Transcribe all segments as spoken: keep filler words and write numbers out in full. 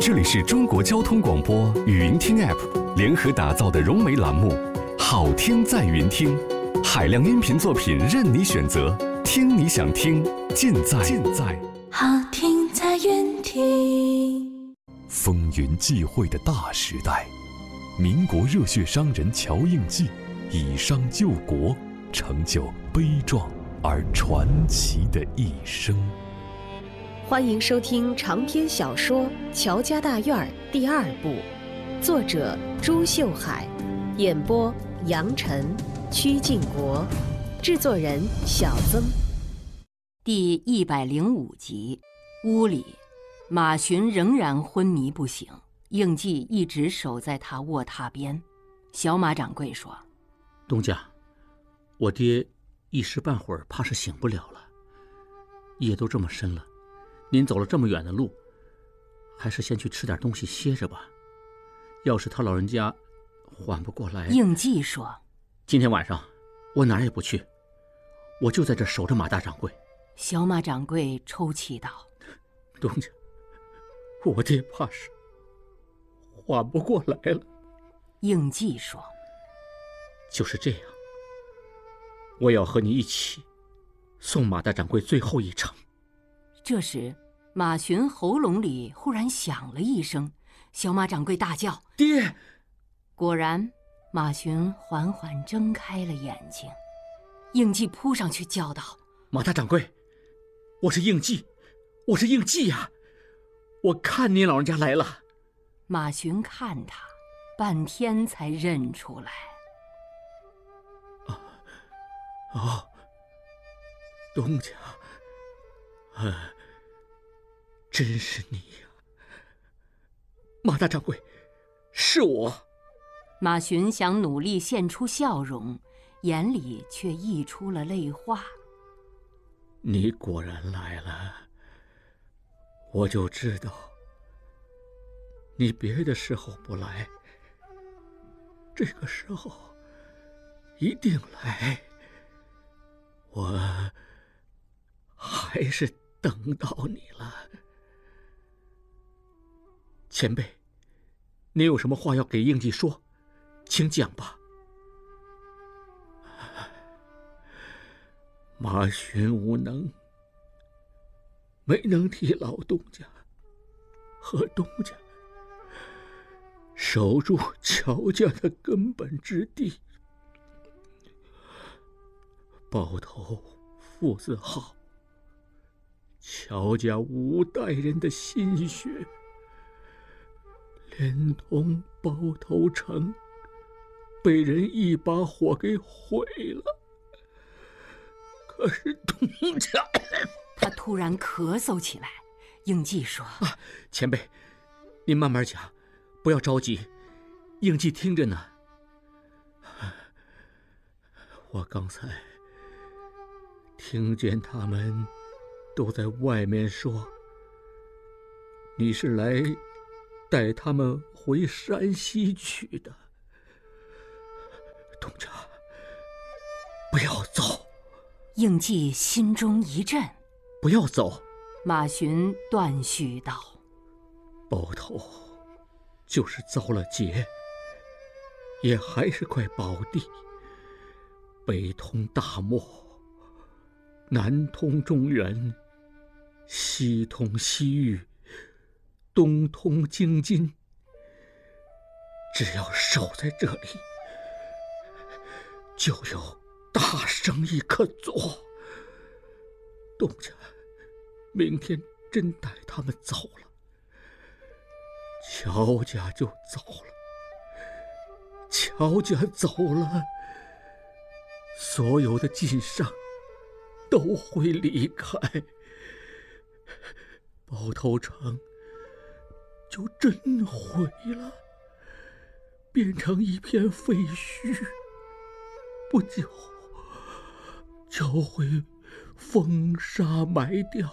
这里是中国交通广播语音听 App 联合打造的融媒栏目《好听在云听》，海量音频作品任你选择，听你想听，尽在尽在好听在云听。 风云际会的大时代，民国热血商人乔应记以商救国，成就悲壮而传奇的一生。 欢迎收听长篇小说《乔家大院》第二部，作者朱秀海，演播杨晨、曲靖国，制作人小曾。 第一百零五集，屋里，马寻仍然昏迷不醒，应记一直守在他卧榻边。小马掌柜说：“ 东家，我爹一时半会儿怕是醒不了了，夜都这么深了。您走了这么远的路，还是先去吃点东西歇着吧。要是他老人家缓不过来……” 应记说：“ 今天晚上我哪儿也不去，我就在这守着马大掌柜。” 小马掌柜抽泣道：“ 东家，我爹怕是缓不过来了。” 应记说：“ 就是这样，我要和你一起送马大掌柜最后一程。” 这时，马寻喉咙里忽然响了一声，小马掌柜大叫：“ 爹！” 果然，马寻缓缓睁开了眼睛。应记扑上去叫道：“ 马大掌柜，我是应记，我是应记呀！我看您老人家来了。” 马寻看他，半天才认出来。 啊，哦，东家，啊，真是你呀！马大掌柜，是我。 马寻想努力现出笑容，眼里却溢出了泪花。 你果然来了，我就知道你别的时候不来，这个时候一定来。我还是等到你了。前辈，您有什么话要给应记说，请讲吧。马寻无能，没能替老东家和东家守住乔家的根本之地。抱头父子号，乔家五代人的心血，连同包头城被人一把火给毁了。可是东家…… 他突然咳嗽起来。应记说：“ 啊，前辈，您慢慢讲，不要着急，应记听着呢。我刚才听见他们都在外面说，你是来带他们回山西去的。东家，不要走。” 应记心中一震。 不要走。 马寻断续道：“ 包头就是遭了劫，也还是块宝地，北通大漠，南通中原，西通西域，东通京津。只要守在这里，就有大生意可做。东家明天真带他们走了，乔家就走了。乔家走了，所有的晋商都会离开，包头城就真毁了，变成一片废墟。不久就会风沙埋掉，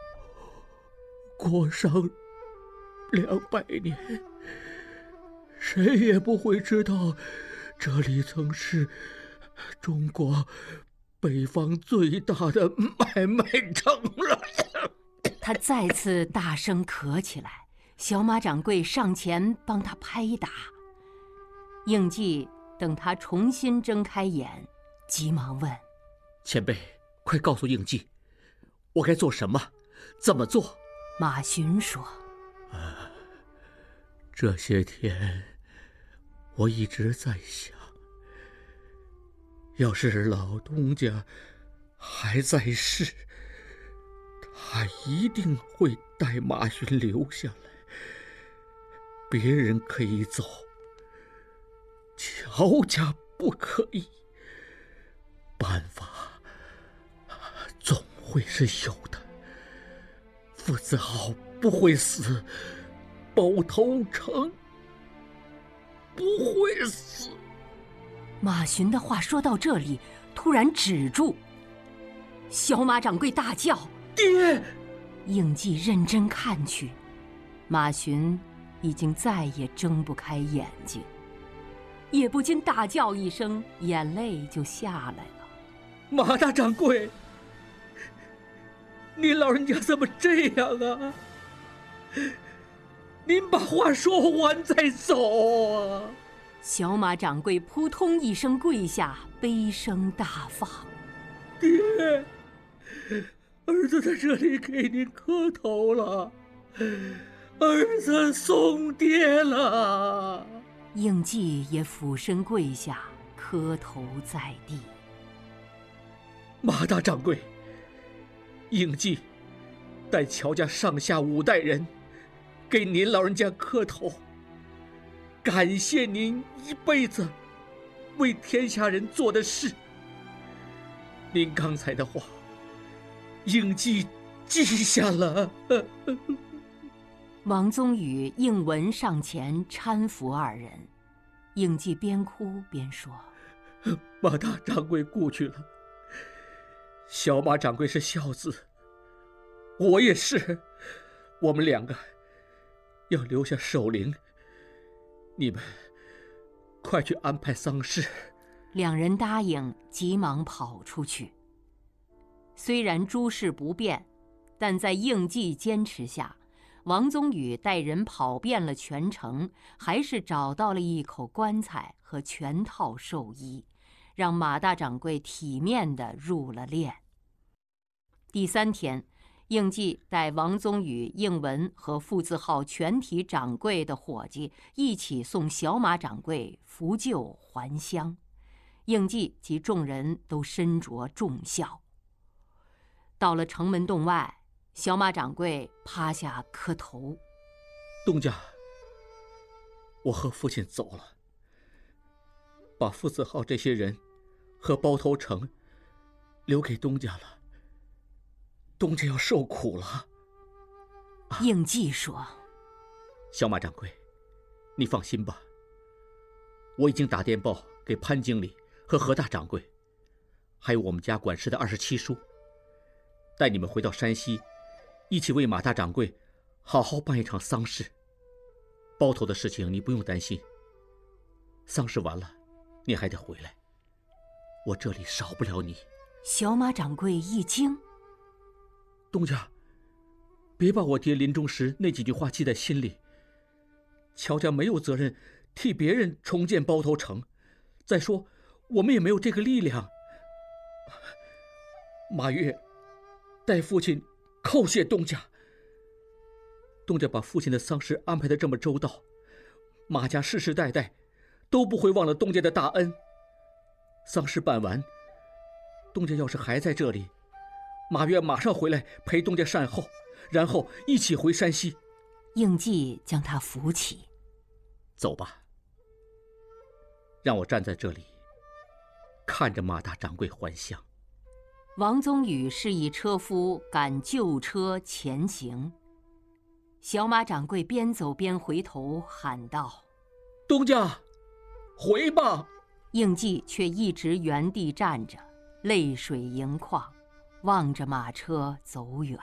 过上两百年，谁也不会知道这里曾是中国北方最大的买卖城了。 他再次大声咳起来， 小马掌柜上前帮他拍打。应季等他重新睁开眼，急忙问：“ 前辈，快告诉应季，我该做什么，怎么做？” 马寻说：“ 啊，这些天我一直在想，要是老东家还在世，他一定会带马寻留下来，别人可以走，乔家不可以。办法总会是有的，傅子豪不会死，包头成不会死。” 马寻的话说到这里，突然止住。小马掌柜大叫：“ 爹！” 应季认真看去，马寻已经再也睁不开眼睛，也不禁大叫一声，眼泪就下来了。 马大掌柜，您老人家怎么这样啊？您把话说完再走啊！ 小马掌柜扑通一声跪下，悲声大放：“ 爹，儿子在这里给您磕头了，儿子送爹了。” 应季也俯身跪下，磕头在地。 马大掌柜，应季带乔家上下五代人给您老人家磕头，感谢您一辈子为天下人做的事。您刚才的话，应季记下了。 王宗宇、应文上前搀扶二人，应季边哭边说：“ 马大掌柜故去了，小马掌柜是孝子，我也是，我们两个要留下守灵，你们快去安排丧事。” 两人答应，急忙跑出去。虽然诸事不便，但在应季坚持下，王宗宇带人跑遍了全城，还是找到了一口棺材和全套寿衣，让马大掌柜体面地入了殓。第三天，应季带王宗宇、应文和傅字号全体掌柜的伙计一起送小马掌柜扶柩还乡。应季及众人都身着重孝。到了城门洞外，小马掌柜趴下磕头：“ 东家，我和父亲走了，把傅子浩这些人和包头成留给东家了，东家要受苦了。” 啊、应季说：“ 小马掌柜，你放心吧，我已经打电报给潘经理和何大掌柜，还有我们家管事的二十七叔，带你们回到山西，一起为马大掌柜好好办一场丧事。包头的事情你不用担心，丧事完了你还得回来，我这里少不了你。” 小马掌柜一惊：“ 东家，别把我爹临终时那几句话记在心里。乔家没有责任替别人重建包头城，再说我们也没有这个力量。马月代父亲叩谢东家，东家把父亲的丧事安排得这么周到，马家世世代代都不会忘了东家的大恩。丧事办完，东家要是还在这里，马月马上回来陪东家善后，然后一起回山西。” 应季将他扶起：“ 走吧，让我站在这里看着马大掌柜还乡。” 王宗宇示意车夫赶旧车前行。小马掌柜边走边回头喊道：“ 东家，回吧！” 应季却一直原地站着，泪水盈眶，望着马车走远。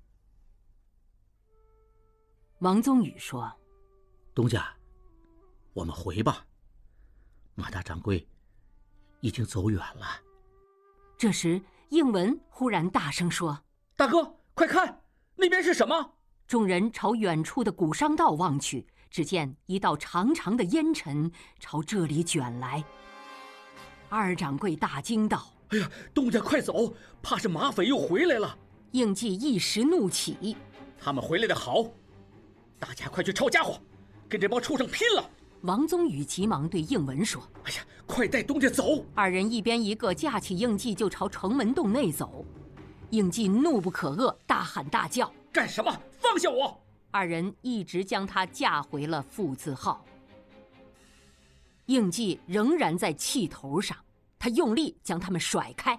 王宗宇说：“ 东家，我们回吧，马大掌柜已经走远了。” 这时应文忽然大声说：“ 大哥，快看，那边是什么？” 众人朝远处的古商道望去，只见一道长长的烟尘朝这里卷来。二掌柜大惊道：“ 哎呀，东家快走，怕是马匪又回来了。” 应季一时怒起：“ 他们回来的好，大家快去抄家伙，跟这帮畜生拼了！” 王宗宇急忙对应文说：“ 哎呀，快带东家走！” 二人一边一个架起应季就朝城门洞内走。应季怒不可遏，大喊大叫：“ 干什么？放下我！” 二人一直将他架回了富字号。应季仍然在气头上，他用力将他们甩开。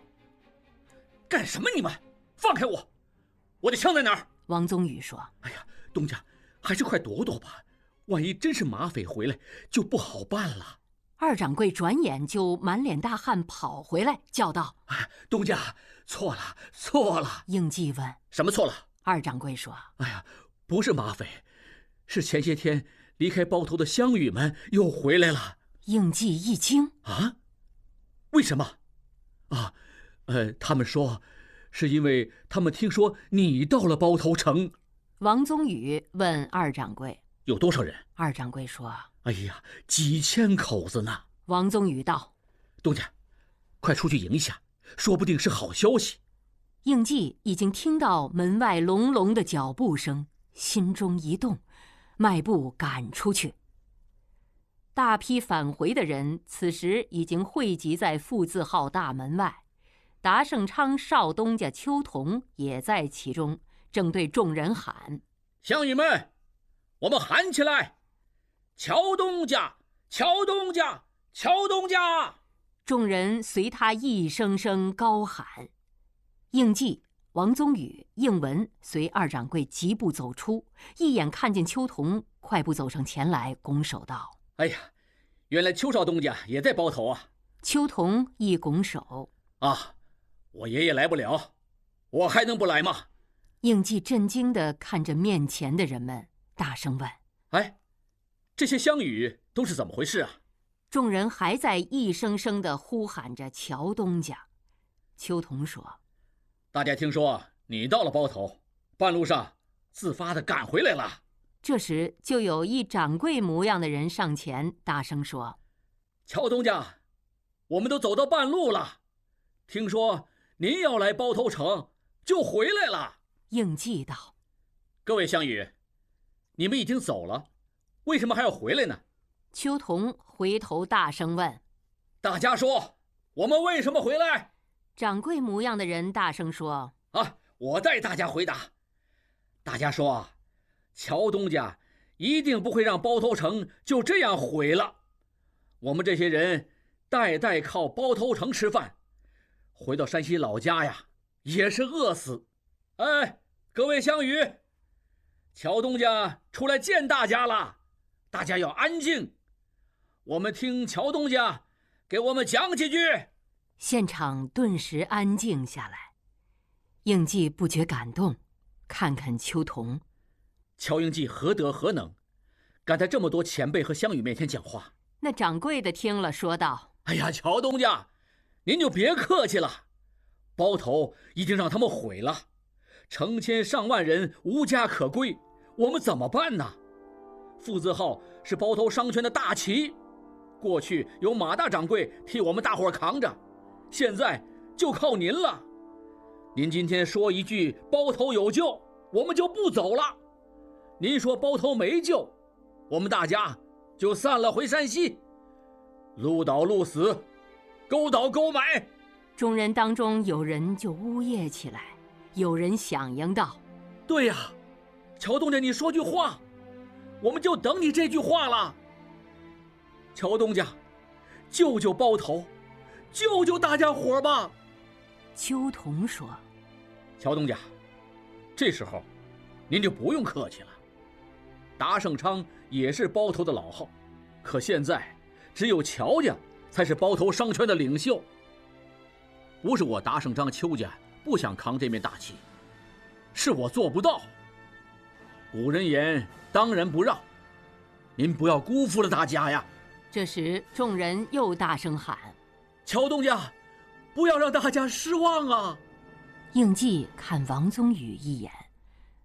“干什么你们？放开我！我的枪在哪儿？” 王宗宇说：“ 哎呀，东家，还是快躲躲吧，万一真是马匪回来，就不好办了。” 二掌柜转眼就满脸大汗跑回来，叫道：“ 哎，东家，错了，错了！” 应季问：“ 什么错了？” 二掌柜说：“ 哎呀，不是马匪，是前些天离开包头的乡羽们又回来了。” 应季一惊：“ 啊？为什么？啊，呃，他们说，是因为他们听说你到了包头城。” 王宗宇问二掌柜：“ 有多少人？” 二掌柜说：“ 哎呀，几千口子呢。” 王宗宇道：“ 东家，快出去迎一下，说不定是好消息。” 应季已经听到门外隆隆的脚步声，心中一动，迈步赶出去。大批返回的人此时已经汇集在富字号大门外，达盛昌少东家邱同也在其中，正对众人喊：“ 乡羽们，我们喊起来！乔东家，乔东家，乔东家！” 众人随他一声声高喊。应季、王宗宇、应文随二掌柜疾步走出，一眼看见邱同，快步走上前来，拱手道：“ 哎呀，原来邱少东家也在包头啊！” 邱同一拱手：“ 啊，我爷爷来不了，我还能不来吗？” 应季震惊地看着面前的人们，大声问：“ 哎，这些乡羽都是怎么回事啊？” 众人还在一声声地呼喊着乔东家。邱同说：“ 大家听说你到了包头，半路上自发地赶回来了。” 这时就有一掌柜模样的人上前大声说：“ 乔东家，我们都走到半路了，听说您要来包头城，就回来了。” 应季道：“ 各位乡羽，你们已经走了，为什么还要回来呢？” 邱同回头大声问：“ 大家说，我们为什么回来？” 掌柜模样的人大声说：“ 啊，我代大家回答。大家说，乔东家一定不会让包头城就这样毁了。我们这些人代代靠包头城吃饭，回到山西老家呀，也是饿死。哎，各位乡羽，乔东家出来见大家了，大家要安静。我们听乔东家给我们讲几句。” 现场顿时安静下来。应季不觉感动，看看邱同， 乔应季何德何能，敢在这么多前辈和乡羽面前讲话？ 那掌柜的听了说道：“ 哎呀，乔东家，您就别客气了，包头已经让他们毁了，成千上万人无家可归，我们怎么办呢？富字号是包头商圈的大旗，过去有马大掌柜替我们大伙扛着，现在就靠您了。您今天说一句包头有救，我们就不走了；您说包头没救，我们大家就散了回山西，路倒路死，沟倒沟埋。” 众人当中有人就呜咽起来，有人响应道：“ 对呀，乔东家，你说句话，我们就等你这句话了。乔东家，救救包头，救救大家伙吧。” 邱同说：“ 乔东家，这时候您就不用客气了。达盛昌也是包头的老号，可现在只有乔家才是包头商圈的领袖。不是我达盛昌邱家不想扛这面大旗，是我做不到。古人言当仁不让，您不要辜负了大家呀。” 这时众人又大声喊：“ 乔东家，不要让大家失望啊！” 应季看王宗宇一眼，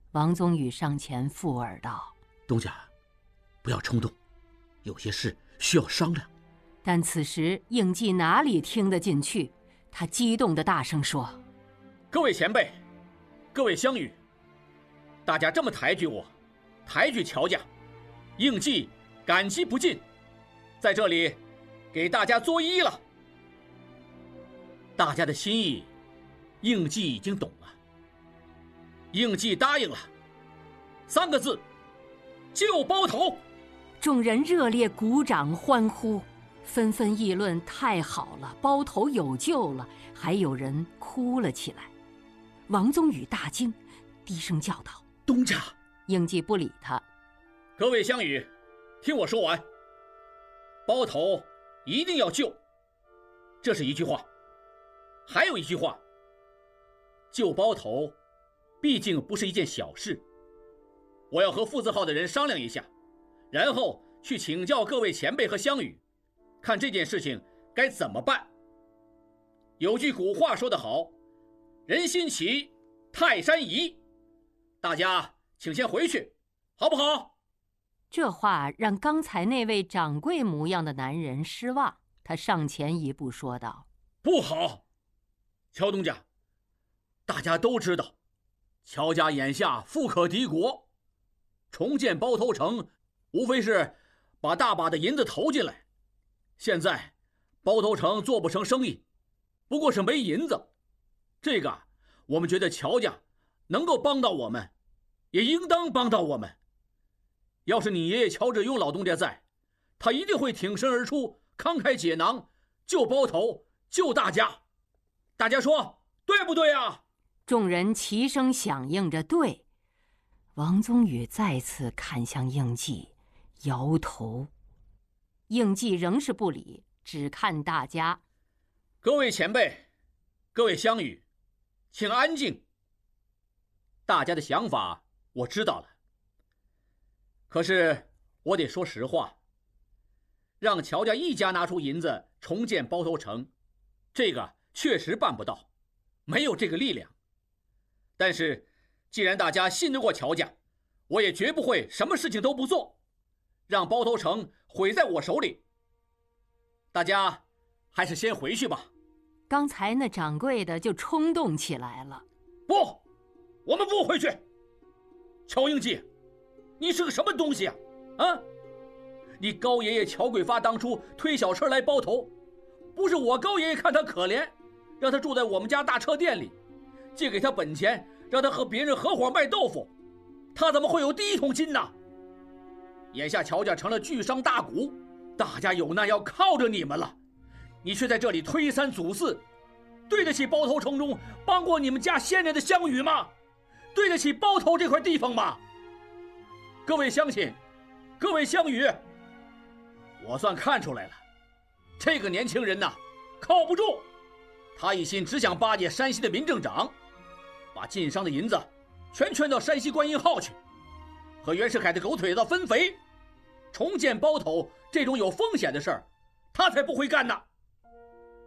王宗宇上前附耳道：“ 东家，不要冲动，有些事需要商量。” 但此时应季哪里听得进去？他激动地大声说：“ 各位前辈，各位乡语，大家这么抬举我，抬举乔家，应季感激不尽，在这里给大家作揖了。大家的心意，应季已经懂了。应季答应了，三个字：救包头。” 众人热烈鼓掌欢呼，纷纷议论：太好了，包头有救了！还有人哭了起来。王宗宇大惊，低声叫道：“ 东家！” 应季不理他。 各位乡语，听我说完。包头一定要救，这是一句话。还有一句话，救包头毕竟不是一件小事。我要和副字号的人商量一下，然后去请教各位前辈和乡语，看这件事情该怎么办。有句古话说得好，人心齐，泰山移。大家请先回去，好不好？ 这话让刚才那位掌柜模样的男人失望，他上前一步说道：“ 不好，乔东家，大家都知道，乔家眼下富可敌国，重建包头城，无非是把大把的银子投进来。现在包头城做不成生意，不过是没银子。这个我们觉得乔家能够帮到我们，也应当帮到我们。要是你爷爷乔志庸老东家在，他一定会挺身而出，慷慨解囊，救包头，救大家。大家说对不对啊？” 众人齐声响应着对。王宗宇再次看向应季，摇头。应季仍是不理，只看大家：“ 各位前辈，各位乡语，请安静。大家的想法我知道了，可是我得说实话，让乔家一家拿出银子重建包头城，这个确实办不到，没有这个力量。但是既然大家信得过乔家，我也绝不会什么事情都不做，让包头城毁在我手里。大家还是先回去吧。” 刚才那掌柜的就冲动起来了：“ 不，我们不回去。乔应季，你是个什么东西啊？啊！你高爷爷乔桂发当初推小车来包头，不是我高爷爷看他可怜，让他住在我们家大车店里，借给他本钱，让他和别人合伙卖豆腐，他怎么会有第一桶金呢？眼下乔家成了巨商大贾，大家有难要靠着你们了，你却在这里推三阻四，对得起包头城中帮过你们家先人的乡语吗？对得起包头这块地方吗？各位乡亲，各位乡语，我算看出来了，这个年轻人呐，靠不住。他一心只想巴结山西的民政长，把晋商的银子全圈到山西观音号去，和袁世凯的狗腿子分肥。重建包头这种有风险的事儿，他才不会干呢。